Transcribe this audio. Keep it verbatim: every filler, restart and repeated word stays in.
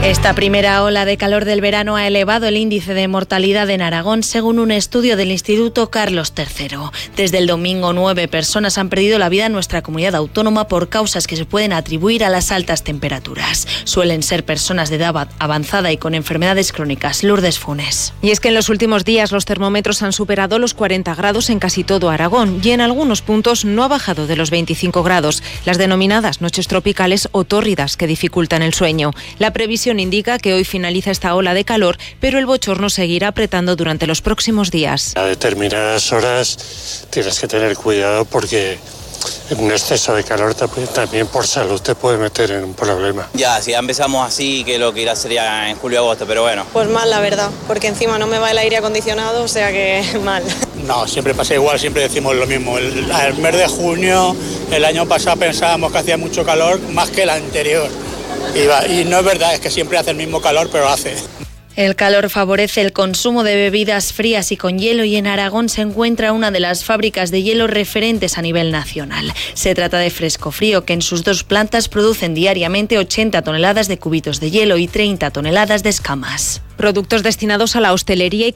Esta primera ola de calor del verano ha elevado el índice de mortalidad en Aragón, según un estudio del Instituto Carlos tercero. Desde el domingo, nueve personas han perdido la vida en nuestra comunidad autónoma por causas que se pueden atribuir a las altas temperaturas. Suelen ser personas de edad avanzada y con enfermedades crónicas. Lourdes Funes. Y es que en los últimos días los termómetros han superado los cuarenta grados en casi todo Aragón y en algunos puntos no ha bajado de los veinticinco grados, las denominadas noches tropicales o tórridas que dificultan el sueño. La previsión indica que hoy finaliza esta ola de calor, pero el bochorno seguirá apretando durante los próximos días. A determinadas horas tienes que tener cuidado porque un exceso de calor también por salud te puede meter en un problema. Ya, si ya empezamos así, que lo que irá sería en julio-agosto, pero bueno. Pues mal, la verdad, porque encima no me va el aire acondicionado, o sea que mal. No, siempre pasa igual, siempre decimos lo mismo. El, el mes de junio, el año pasado pensábamos que hacía mucho calor, más que el anterior. Y, va, y no es verdad, es que siempre hace el mismo calor, pero hace. El calor favorece el consumo de bebidas frías y con hielo, y en Aragón se encuentra una de las fábricas de hielo referentes a nivel nacional. Se trata de Fresco Frío, que en sus dos plantas producen diariamente ochenta toneladas de cubitos de hielo y treinta toneladas de escamas. Productos destinados a la hostelería y